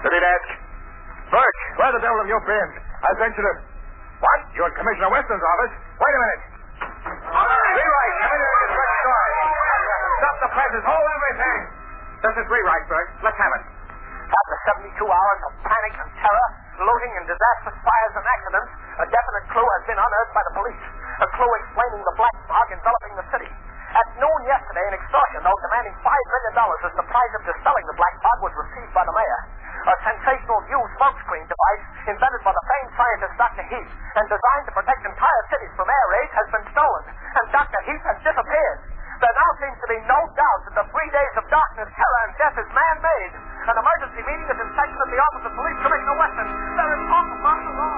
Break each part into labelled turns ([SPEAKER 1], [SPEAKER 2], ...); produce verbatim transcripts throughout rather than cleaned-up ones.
[SPEAKER 1] City desk. Birch, where the devil have you been? I sent you to... What? You're at Commissioner Weston's office? Wait a minute. Rewrite. Come in here and get story. Stop the presses. Hold everything. This is rewrite, Birch. Let's have it.
[SPEAKER 2] After seventy-two hours of panic and terror, looting and disastrous fires and accidents, a definite clue has been unearthed by the police. A clue explaining the black fog enveloping the city. At noon yesterday, an extortion note demanding five million dollars as the price of dispelling the black fog was received by the mayor. A sensational new smokescreen device invented by the famed scientist Doctor Heath and designed to protect entire cities from air raids has been stolen, and Doctor Heath has disappeared. There now seems to be no doubt that the three days of darkness, terror, and death is man-made. An emergency meeting is in session at the office of Police Commissioner Weston. There is talk of martial law.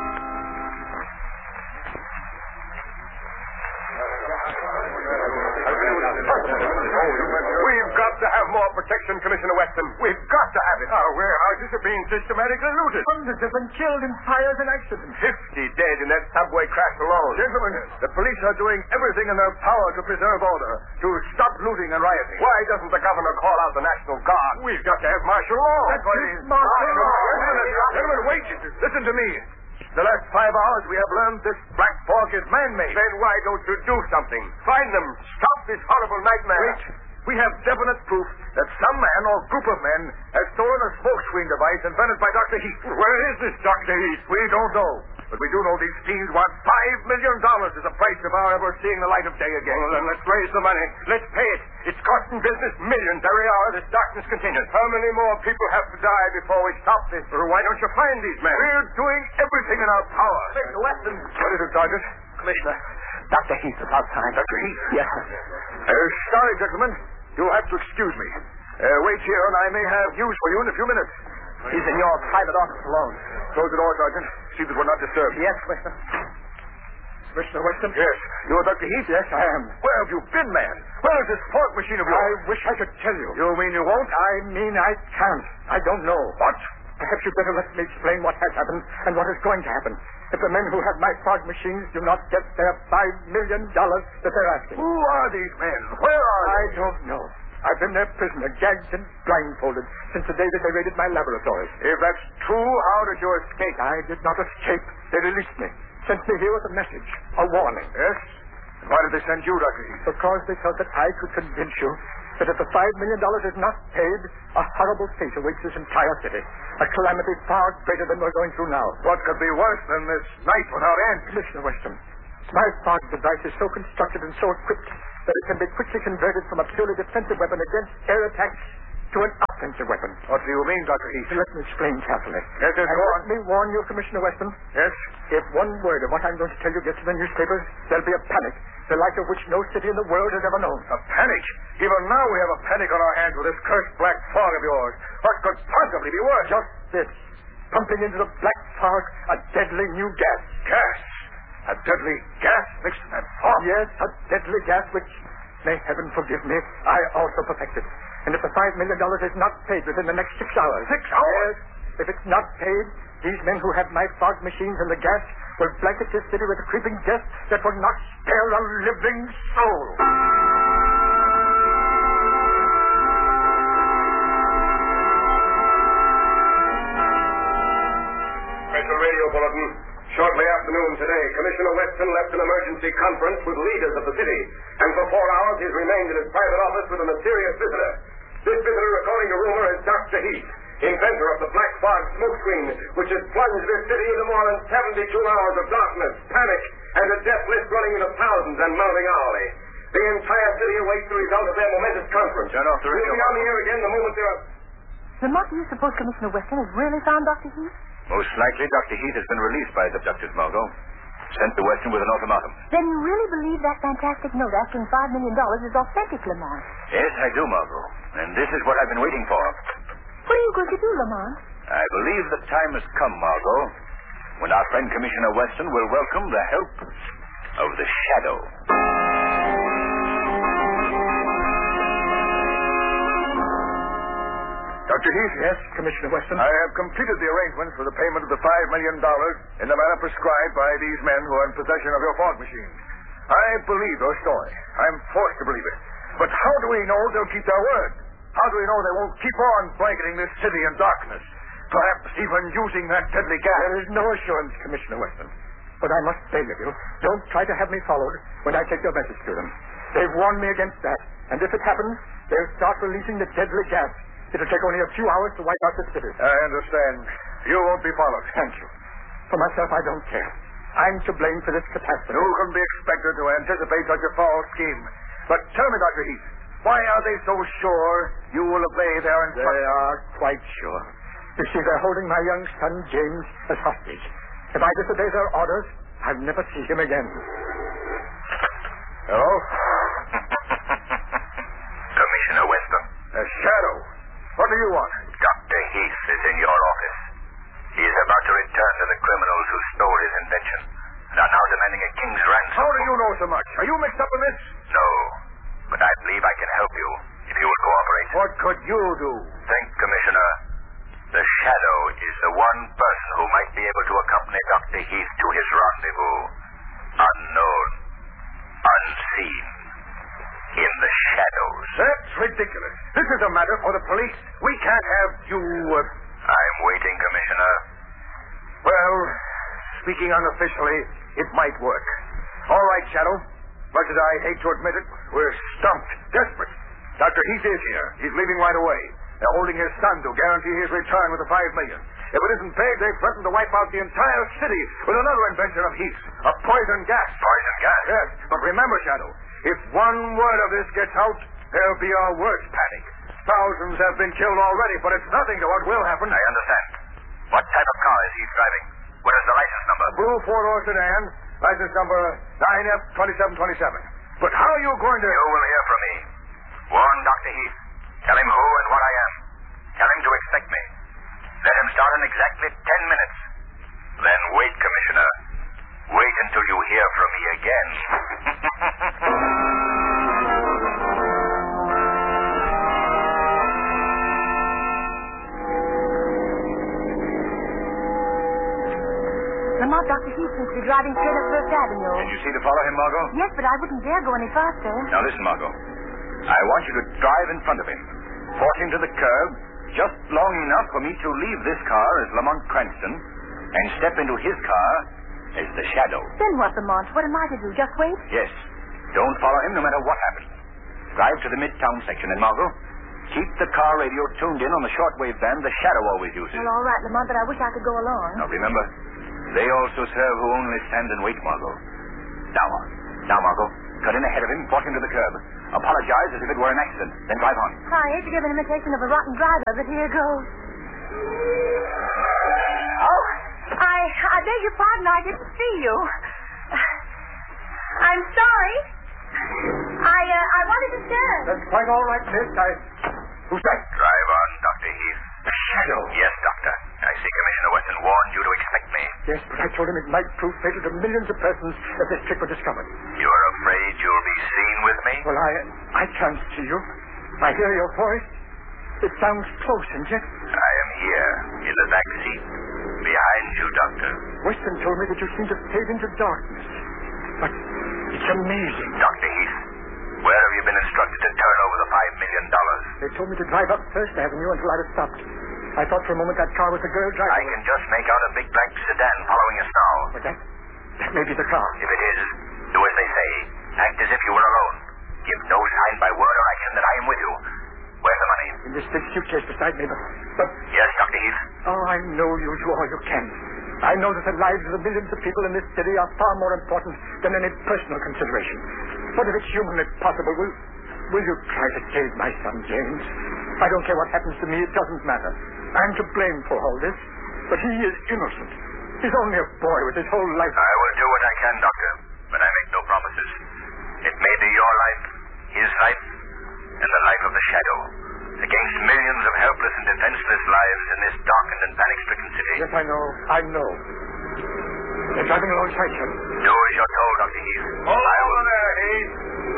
[SPEAKER 1] We've got to have more protection, Commissioner Weston. We've got to have it. Our warehouses are being systematically looted.
[SPEAKER 3] Hundreds have been killed in fires and accidents.
[SPEAKER 1] Fifty dead in that subway crash alone.
[SPEAKER 3] Gentlemen,
[SPEAKER 1] the police are doing everything in their power to preserve order, to stop looting and rioting. Why doesn't the governor call out the National Guard? We've got to have martial law.
[SPEAKER 3] That's what it is. Martial law.
[SPEAKER 1] Gentlemen, wait. Listen to me. The last five hours we have learned this black fog is man-made. Then why don't you do something? Find them. Stop this horrible nightmare. Wait. We have definite proof that some man or group of men has stolen a smokescreen device invented by Doctor Heath. Where is this Doctor Heath? We don't know. But we do know these fiends want five million dollars as a price of our ever seeing the light of day again. Well, then let's raise the money. Let's pay it. It's costing business millions every hour this darkness continues. How many more people have to die before we stop this? Or why don't you find these men? We're doing everything in our power.
[SPEAKER 2] Mister Weston.
[SPEAKER 1] What is it, Sergeant?
[SPEAKER 2] Commissioner, Doctor Heath is outside.
[SPEAKER 1] Doctor Heath?
[SPEAKER 2] Yes, sir.
[SPEAKER 1] Uh, sorry, gentlemen. You'll have to excuse me. Uh, wait here, and I may have news for you in a few minutes.
[SPEAKER 2] He's in your private office alone.
[SPEAKER 1] Close the door, Sergeant. See that we're not disturbed.
[SPEAKER 2] Yes, Mister
[SPEAKER 3] Mister Weston?
[SPEAKER 1] Yes. You're Doctor Heath?
[SPEAKER 3] Yes, I am.
[SPEAKER 1] Where have you been, man? Where is this fog machine of yours?
[SPEAKER 3] I wish I could tell you.
[SPEAKER 1] You mean you won't?
[SPEAKER 3] I mean I can't. I don't know.
[SPEAKER 1] What?
[SPEAKER 3] Perhaps you'd better let me explain what has happened and what is going to happen. If the men who have my fog machines do not get their five million dollars that they're asking.
[SPEAKER 1] Who are these men? Where are
[SPEAKER 3] I
[SPEAKER 1] they?
[SPEAKER 3] don't know. I've been their prisoner, gagged and blindfolded, since the day that they raided my laboratory.
[SPEAKER 1] If that's true, how did you escape?
[SPEAKER 3] I did not escape. They released me, sent me here with a message, a warning.
[SPEAKER 1] Yes? And why did they send you, Doctor Heath?
[SPEAKER 3] Because they thought that I could convince you that if the five million dollars is not paid, a horrible fate awaits this entire city. A calamity far greater than we're going through now.
[SPEAKER 1] What could be worse than this night without end?
[SPEAKER 3] Commissioner Weston, my fog device is so constructed and so equipped that it can be quickly converted from a purely defensive weapon against air attacks to an offensive weapon.
[SPEAKER 1] What do you mean, Doctor Heath?
[SPEAKER 3] Let me explain carefully.
[SPEAKER 1] Yes, yes,
[SPEAKER 3] and
[SPEAKER 1] go on.
[SPEAKER 3] let me warn you, Commissioner Weston.
[SPEAKER 1] Yes?
[SPEAKER 3] If one word of what I'm going to tell you gets in the newspapers, there'll be a panic, the like of which no city in the world has ever known.
[SPEAKER 1] A panic? Even now we have a panic on our hands with this cursed black fog of yours. What could possibly be worse?
[SPEAKER 3] Just this. Pumping into the black fog a deadly new gas.
[SPEAKER 1] Gas? A deadly gas mixed in that fog?
[SPEAKER 3] Yes, a deadly gas which, may heaven forgive me, I also perfected. And if the five million dollars is not paid within the next six hours...
[SPEAKER 1] Six hours?
[SPEAKER 3] Yes, if it's not paid, these men who have my fog machines and the gas will blanket this city with a creeping death that will not spare a living soul.
[SPEAKER 1] Special radio bulletin. Shortly after noon today, Commissioner Weston left an emergency conference with leaders of the city, and for four hours he's remained in his private office with a mysterious visitor. This visitor, according to rumor, is Doctor Heath, inventor of the black fog smokescreen, which has plunged this city into more than seventy-two hours of darkness, panic, and a death list running into thousands and mounting hourly. The entire city awaits the result of their momentous conference.
[SPEAKER 4] Turn off the radio.
[SPEAKER 1] We'll be on the air again the moment they are...
[SPEAKER 5] Lamont, do you suppose Commissioner Weston has really found Doctor Heath?
[SPEAKER 4] Most likely, Doctor Heath has been released by the abductors, Margot. Sent to Weston with an ultimatum.
[SPEAKER 5] Then you really believe that fantastic note asking five million dollars is authentic, Lamont?
[SPEAKER 4] Yes, I do, Margot. And this is what I've been waiting for.
[SPEAKER 5] What are you going to do, Lamont?
[SPEAKER 4] I believe the time has come, Margot, when our friend Commissioner Weston will welcome the help of the Shadow.
[SPEAKER 1] Doctor Heath?
[SPEAKER 3] Yes, Commissioner Weston?
[SPEAKER 1] I have completed the arrangements for the payment of the five million dollars in the manner prescribed by these men who are in possession of your fog machines. I believe your story. I'm forced to believe it. But how do we know they'll keep their word? How do we know they won't keep on blanketing this city in darkness? Perhaps even using that deadly gas.
[SPEAKER 3] There is no assurance, Commissioner Weston. But I must beg of you, don't try to have me followed when I take your message to them. They've warned me against that. And if it happens, they'll start releasing the deadly gas. It'll take only a few hours to wipe out the city.
[SPEAKER 1] I understand. You won't be followed.
[SPEAKER 3] Thank you. For myself, I don't care. I'm to blame for this catastrophe.
[SPEAKER 1] You can be expected to anticipate such a foul scheme. But tell me, Doctor Heath, why are they so sure you will obey their instructions?
[SPEAKER 3] They are quite sure. You see, they're holding my young son, James, as hostage. If I disobey their orders, I'll never see him again.
[SPEAKER 1] Hello?
[SPEAKER 4] Commissioner Weston.
[SPEAKER 1] A shadow. What do you want?
[SPEAKER 4] Doctor Heath is in your office. He is about to return to the criminals who stole his invention and are now demanding a king's ransom.
[SPEAKER 1] How do you know so much? Are you mixed up in this?
[SPEAKER 4] No, but I believe I can help you if you will cooperate.
[SPEAKER 1] What could you do?
[SPEAKER 4] Think, Commissioner. The Shadow is the one person who might be able to accompany Doctor Heath to his rendezvous. Unknown. Unseen. In the shadows.
[SPEAKER 1] That's ridiculous. This is a matter for the police. We can't have you... Uh...
[SPEAKER 4] I'm waiting, Commissioner.
[SPEAKER 1] Well, speaking unofficially, it might work. All right, Shadow. Much as I hate to admit it, we're stumped, desperate. Doctor Heath is here. He's leaving right away. They're holding his son to guarantee his return with the five million. If it isn't paid, they threaten to wipe out the entire city with another invention of Heath's, a poison gas.
[SPEAKER 4] Poison gas?
[SPEAKER 1] Yes, but remember, Shadow, if one word of this gets out, there'll be a worse panic. Thousands have been killed already, but it's nothing to what will happen.
[SPEAKER 4] I understand. What type of car is he driving? What is the license number?
[SPEAKER 1] Blue four-door sedan, license number nine F twenty-seven twenty-seven. But how are you going to...
[SPEAKER 4] You will hear from me. Warn Doctor Heath. Tell him who and what I am. Tell him to expect me. Let him start in exactly ten minutes. Then wait, Commissioner. Wait until you hear from me again.
[SPEAKER 5] Lamont, Doctor Heath seems to be driving straight up First Avenue.
[SPEAKER 4] Did you see to follow him, Margot?
[SPEAKER 5] Yes, but I wouldn't dare go any faster.
[SPEAKER 4] Now listen, Margot. I want you to drive in front of him. Force him to the curb, just long enough for me to leave this car as Lamont Cranston and step into his car as the Shadow.
[SPEAKER 5] Then what, Lamont? What am I to do? Just wait?
[SPEAKER 4] Yes. Don't follow him no matter what happens. Drive to the Midtown section, and Margot, keep the car radio tuned in on the shortwave band the Shadow always uses.
[SPEAKER 5] Well, all right, Lamont, but I wish I could go along.
[SPEAKER 4] Now remember, they also serve who only stand and wait, Margot. Now, now, Margot, cut in ahead of him, force him to the curb. Apologize as if it were an accident, then drive on.
[SPEAKER 5] I hate to give an imitation of a rotten driver, but here goes. Oh, I, I beg your pardon, I didn't see you. I'm sorry. I, uh, I wanted to turn.
[SPEAKER 3] That's quite all right, miss. I... Who's that?
[SPEAKER 4] Drive on, Doctor Heath.
[SPEAKER 3] The Shadow.
[SPEAKER 4] Yes, Doctor. I see Commissioner Weston warned you to expect me.
[SPEAKER 3] Yes, but I told him it might prove fatal to millions of persons if this trick were discovered.
[SPEAKER 4] You're afraid you'll be seen with me?
[SPEAKER 3] Well, I I can't see you. I hear your voice. It sounds close, and yet...
[SPEAKER 4] I am here, in the back seat. Behind you, Doctor.
[SPEAKER 3] Weston told me that you seem to fade into darkness. But it's amazing.
[SPEAKER 4] Doctor Heath, where have you been instructed to turn over the five million dollars?
[SPEAKER 3] They told me to drive up First Avenue until I was stopped. I thought for a moment that car was the girl driving.
[SPEAKER 4] I can just make out a big black sedan following us now.
[SPEAKER 3] But that, that may be the car.
[SPEAKER 4] If it is, do as they say. Act as if you were alone. Give no sign by word or action that I am with you. Where's the money?
[SPEAKER 3] In this big suitcase beside me, but... but
[SPEAKER 4] yes, Doctor Heath.
[SPEAKER 3] Oh, I know you do all you can. I know that the lives of the millions of people in this city are far more important than any personal consideration. But if it's humanly possible, will, will you try to save my son, James? I don't care what happens to me. It doesn't matter. I'm to blame for all this, but he is innocent. He's only a boy with his whole life.
[SPEAKER 4] I will do what I can, Doctor, but I make no promises. It may be your life, his life, and the life of the Shadow, against millions of helpless and defenseless lives in this darkened and panic-stricken city.
[SPEAKER 3] Yes, I know. I know. They're driving alongside him.
[SPEAKER 4] Do as you're told, Doctor Heath.
[SPEAKER 1] Hold over there, Heath.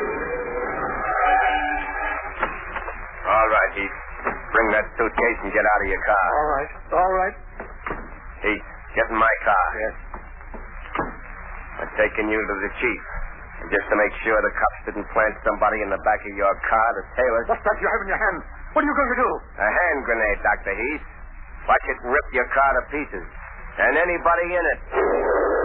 [SPEAKER 6] All right, Heath. Bring that suitcase and get out of your car.
[SPEAKER 3] All right. All right.
[SPEAKER 6] Heath, get in my car.
[SPEAKER 3] Yes.
[SPEAKER 6] I'm taking you to the chief. And just to make sure the cops didn't plant somebody in the back of your car to tail us.
[SPEAKER 3] What's that you have in your hand? What are you going to do?
[SPEAKER 6] A hand grenade, Doctor Heath. Watch it rip your car to pieces. And anybody in it.